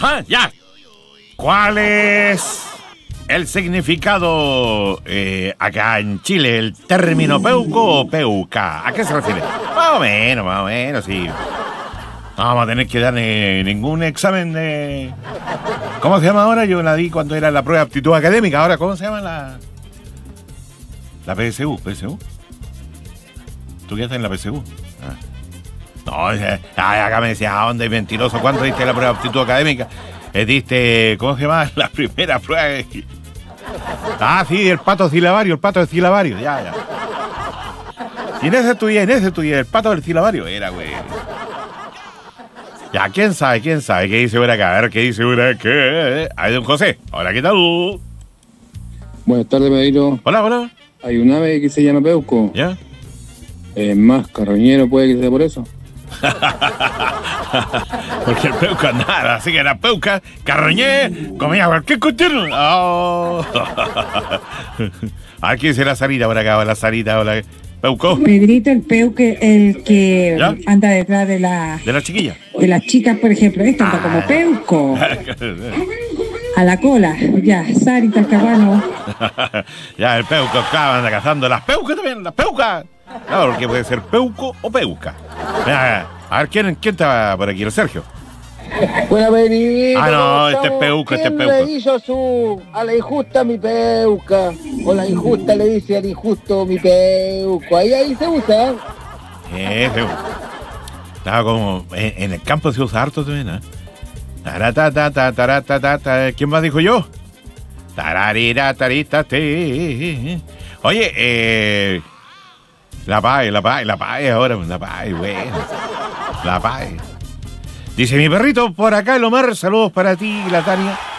Ajá, ya. ¿Cuál es el significado acá en Chile, el término peuco o peuca? ¿A qué se refiere? Más o menos, sí. No vamos a tener que dar ningún examen de... ¿Cómo se llama ahora? Yo la di cuando era la prueba de aptitud académica. Ahora, ¿cómo se llama la PSU? ¿PSU? ¿Tú qué haces en la PSU? No, acá me decías, ¿a dónde, mentiroso? ¿Cuánto diste la prueba de aptitud académica? Diste, ¿cómo se llama? La primera prueba. Sí, el pato silabario, ya. Y en ese estudié, el pato del silabario era, güey. Ya, ¿quién sabe? ¿Qué dice por acá? A ver, ¿qué dice por acá? Ahí, don José. Hola, ¿qué tal? Buenas tardes, Pedrito. Hola. Hay un ave que se llama peuco. ¿Ya? Más carroñero puede que sea por eso. Porque el peuca nada, así que era peuca, carroñé, comía cualquier cuestión. Oh. Aquí dice la Sarita por acá, la Sarita, hola. Peuco. Pedrito, el peuque, el que ¿Ya? anda detrás de la chiquilla. De las chicas, por ejemplo, esto anda como peuco. A la cola, ya, Sarita, el cabano. Ya, el peuco, acá anda cazando las peucas también, las peucas. Claro, porque puede ser peuco o peuca. Mira, a ver, ¿quién está por aquí? ¿El Sergio? Buena, Benito. No, este es peuco, ¿Quién le hizo a la injusta mi peuca? O la injusta le dice al injusto mi peuco. Ahí se usa. Estaba como en el campo se usa harto también, ¿eh? ¿Quién más dijo yo? Oye, la PAE ahora, la PAE, bueno. La PAE. Dice mi perrito por acá, el Omar, saludos para ti, la Tania.